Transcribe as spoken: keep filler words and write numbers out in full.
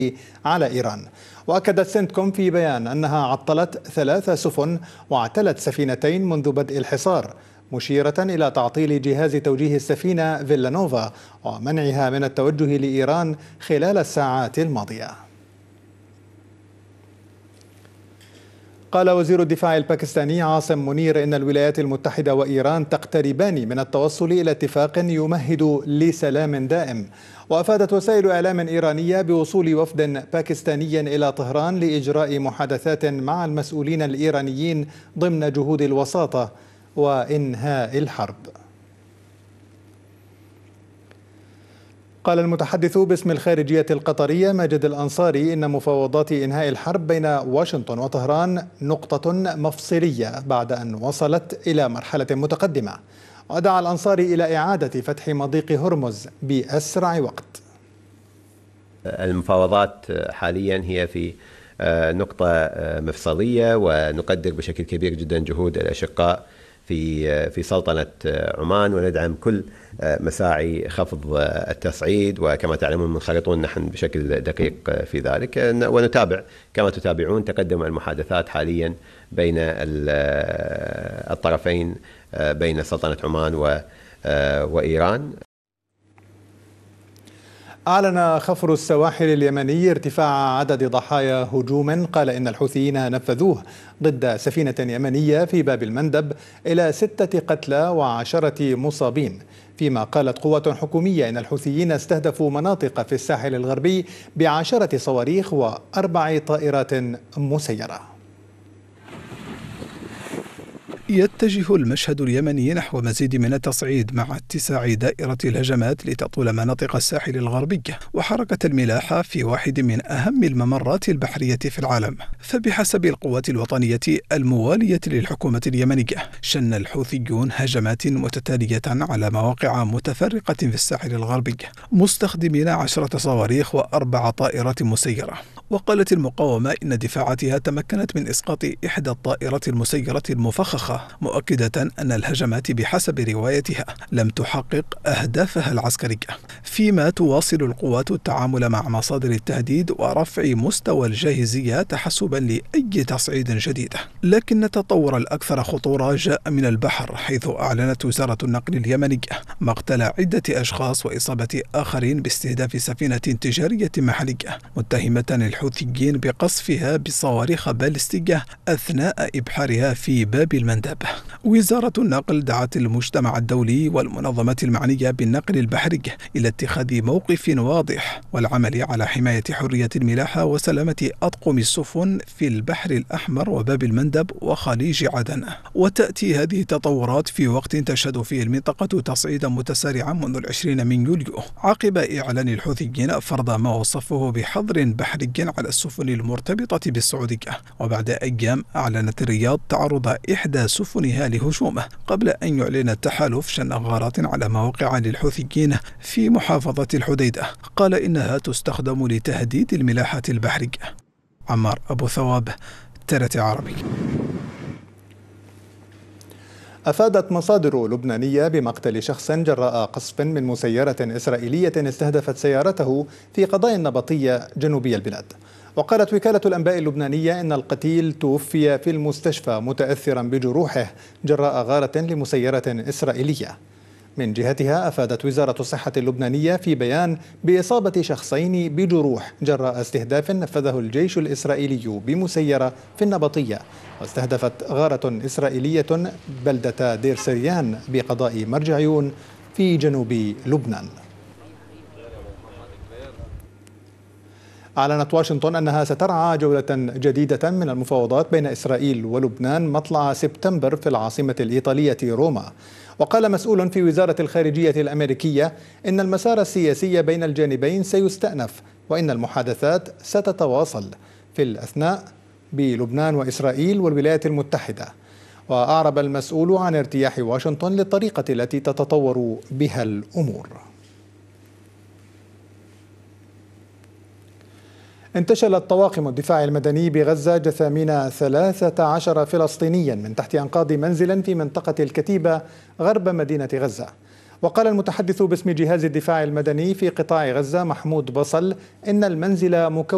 على إيران. وأكدت سنتكوم في بيان أنها عطلت ثلاث سفن واعتلت سفينتين منذ بدء الحصار، مشيرة إلى تعطيل جهاز توجيه السفينة فيلانوفا ومنعها من التوجه لإيران خلال الساعات الماضية. قال وزير الدفاع الباكستاني عاصم منير إن الولايات المتحدة وإيران تقتربان من التوصل إلى اتفاق يمهد لسلام دائم. وأفادت وسائل إعلام إيرانية بوصول وفد باكستاني إلى طهران لإجراء محادثات مع المسؤولين الإيرانيين ضمن جهود الوساطة وإنهاء الحرب. قال المتحدث باسم الخارجية القطرية ماجد الأنصاري إن مفاوضات إنهاء الحرب بين واشنطن وطهران نقطة مفصلية بعد أن وصلت إلى مرحلة متقدمة. ودعا الأنصاري إلى إعادة فتح مضيق هرمز بأسرع وقت. المفاوضات حاليا هي في نقطة مفصلية، ونقدر بشكل كبير جدا جهود الأشقاء في في سلطنة عمان، وندعم كل مساعي خفض التصعيد، وكما تعلمون منخرطون نحن بشكل دقيق في ذلك، ونتابع كما تتابعون تقدم المحادثات حاليا بين الطرفين بين سلطنة عمان وإيران. أعلن خفر السواحل اليمني ارتفاع عدد ضحايا هجوم قال إن الحوثيين نفذوه ضد سفينة يمنية في باب المندب إلى ستة قتلى وعشرة مصابين، فيما قالت قوات حكومية إن الحوثيين استهدفوا مناطق في الساحل الغربي بعشرة صواريخ وأربع طائرات مسيرة. يتجه المشهد اليمني نحو مزيد من التصعيد مع اتساع دائرة الهجمات لتطول مناطق الساحل الغربي وحركة الملاحة في واحد من أهم الممرات البحرية في العالم. فبحسب القوات الوطنية الموالية للحكومة اليمنية، شن الحوثيون هجمات متتالية على مواقع متفرقة في الساحل الغربي مستخدمين عشرة صواريخ وأربع طائرات مسيرة. وقالت المقاومة إن دفاعاتها تمكنت من إسقاط إحدى الطائرات المسيرة المفخخة، مؤكدة أن الهجمات بحسب روايتها لم تحقق أهدافها العسكرية، فيما تواصل القوات التعامل مع مصادر التهديد ورفع مستوى الجاهزية تحسبا لأي تصعيد جديد. لكن التطور الأكثر خطورة جاء من البحر، حيث أعلنت وزارة النقل اليمنية مقتل عدة أشخاص وإصابة آخرين باستهداف سفينة تجارية محلية، متهمة الحوثيين بقصفها بصواريخ باليستية أثناء إبحارها في باب المندب. وزارة النقل دعت المجتمع الدولي والمنظمات المعنية بالنقل البحري إلى اتخاذ موقف واضح والعمل على حماية حرية الملاحة وسلامة أطقم السفن في البحر الأحمر وباب المندب وخليج عدن. وتأتي هذه التطورات في وقت تشهد فيه المنطقة تصعيدا متسارعا منذ العشرين من يوليو، عقب إعلان الحوثيين فرض ما وصفه بحظر بحري على السفن المرتبطة بالسعودية. وبعد أيام أعلنت الرياض تعرض إحدى سفنها لهجومه، قبل أن يعلن التحالف شن غارات على مواقع للحوثيين في محافظة الحديدة، قال إنها تستخدم لتهديد الملاحة البحرية. عمار أبو ثواب، ترت عربي. أفادت مصادر لبنانية بمقتل شخص جراء قصف من مسيرة إسرائيلية استهدفت سيارته في قضاء النبطية جنوبي البلاد. وقالت وكالة الأنباء اللبنانية إن القتيل توفي في المستشفى متأثرا بجروحه جراء غارة لمسيرة إسرائيلية. من جهتها أفادت وزارة الصحة اللبنانية في بيان بإصابة شخصين بجروح جراء استهداف نفذه الجيش الإسرائيلي بمسيرة في النبطية، واستهدفت غارة إسرائيلية بلدة دير سريان بقضاء مرجعيون في جنوب لبنان. أعلنت واشنطن أنها سترعى جولة جديدة من المفاوضات بين إسرائيل ولبنان مطلع سبتمبر في العاصمة الإيطالية روما. وقال مسؤول في وزارة الخارجية الأمريكية إن المسار السياسي بين الجانبين سيستأنف، وإن المحادثات ستتواصل في الأثناء بلبنان وإسرائيل والولايات المتحدة. وأعرب المسؤول عن ارتياح واشنطن للطريقة التي تتطور بها الأمور. انتشلت طواقم الدفاع المدني بغزة جثامين ثلاثة عشر فلسطينيا من تحت أنقاض منزل في منطقة الكتيبة غرب مدينة غزة. وقال المتحدث باسم جهاز الدفاع المدني في قطاع غزة محمود بصل إن المنزل مكون